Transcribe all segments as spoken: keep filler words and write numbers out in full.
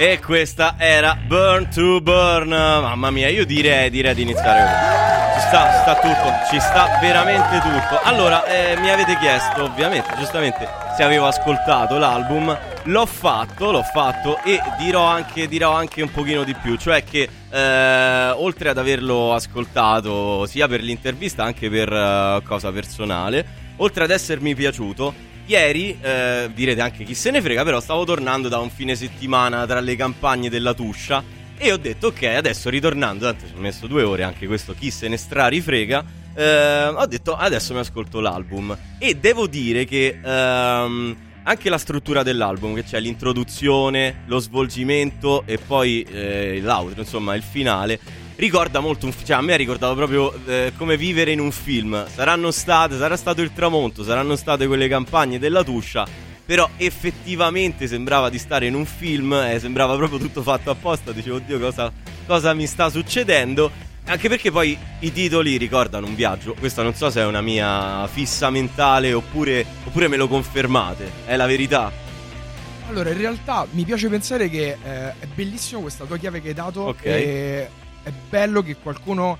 E questa era Burn to Burn. Mamma mia, io direi, direi di iniziare così. Ci sta, sta tutto, ci sta veramente tutto. Allora, eh, mi avete chiesto, ovviamente, giustamente, se avevo ascoltato l'album. L'ho fatto, l'ho fatto e dirò anche, dirò anche un pochino di più. Cioè che, eh, oltre ad averlo ascoltato sia per l'intervista, anche per uh, cosa personale, oltre ad essermi piaciuto, ieri, eh, direte anche chi se ne frega, però stavo tornando da un fine settimana tra le campagne della Tuscia e ho detto ok, adesso ritornando, tanto ci ho messo due ore, anche questo chi se ne strarifrega, eh, ho detto adesso mi ascolto l'album e devo dire che ehm, anche la struttura dell'album, che c'è l'introduzione, lo svolgimento e poi eh, l'outro, insomma il finale, ricorda molto un, cioè a me ha ricordato proprio eh, come vivere in un film. Saranno state, sarà stato il tramonto, saranno state quelle campagne della Tuscia, però effettivamente sembrava di stare in un film, eh, sembrava proprio tutto fatto apposta. Dicevo, oddio, cosa, cosa mi sta succedendo? Anche perché poi i titoli ricordano un viaggio. Questa non so se è una mia fissa mentale oppure, oppure me lo confermate. È la verità? Allora, in realtà mi piace pensare che eh, è bellissimo questa tua chiave che hai dato. Ok. E è bello che qualcuno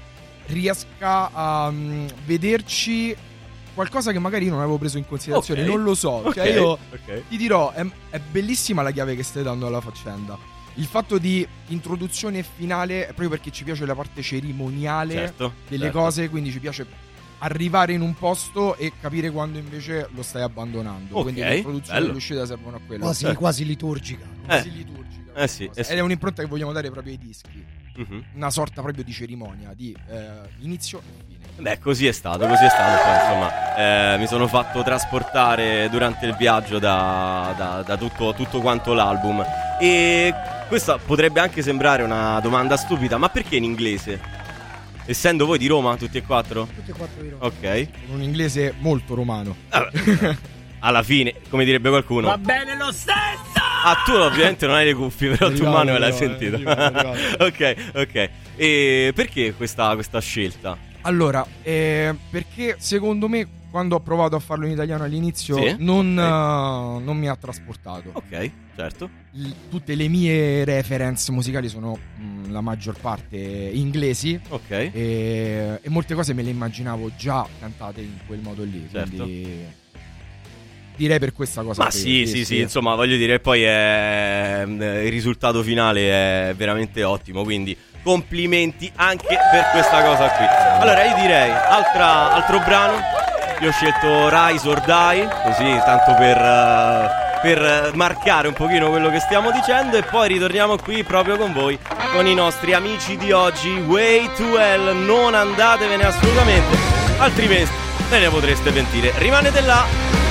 riesca a um, vederci qualcosa che magari io non avevo preso in considerazione. Okay. Non lo so. Okay. Cioè io Okay. ti dirò, è, è bellissima la chiave che stai dando alla faccenda. Il fatto di introduzione e finale è proprio perché ci piace la parte cerimoniale, Certo, delle certo. cose, quindi ci piace arrivare in un posto e capire quando invece lo stai abbandonando. Ok, Quindi l'introduzione bello. e l'uscita servono a quello. Quasi, Eh. quasi liturgica. Quasi Eh. liturgica. Eh sì, eh sì. Ed è un'impronta che vogliamo dare proprio ai dischi. Mhm. Una sorta proprio di cerimonia, di eh, inizio e fine. Beh, così è stato, così è stato. Poi, insomma, eh, mi sono fatto trasportare durante il viaggio da, da, da tutto, tutto quanto l'album. E questa potrebbe anche sembrare una domanda stupida, ma perché in inglese? Essendo voi di Roma, tutti e quattro? Tutti e quattro di Roma. Ok. Con un inglese molto romano. Allora, alla fine, come direbbe qualcuno, Va bene lo stesso! ah, tu ovviamente non hai le cuffie, però tu Arrivato, Manuel l'hai arrivato, sentito. arrivato, arrivato. Ok, ok. E perché questa, questa scelta? Allora, eh, perché secondo me quando ho provato a farlo in italiano all'inizio Sì, non, ok. uh, non mi ha trasportato. Ok, certo. L- tutte le mie reference musicali sono mh, la maggior parte inglesi. Ok. E, e molte cose me le immaginavo già cantate in quel modo lì. Certo. Quindi direi per questa cosa. Ma qui, sì, sì, sì, insomma, voglio dire, poi è, il risultato finale è veramente ottimo, quindi complimenti anche per questa cosa qui. Allora io direi altra, altro brano. Io ho scelto Rise or Die, così tanto per, uh, per marcare un pochino quello che stiamo dicendo, e poi ritorniamo qui proprio con voi, con i nostri amici di oggi, Way to Hell. Non andatevene assolutamente, altrimenti ve ne potreste pentire. Rimanete là.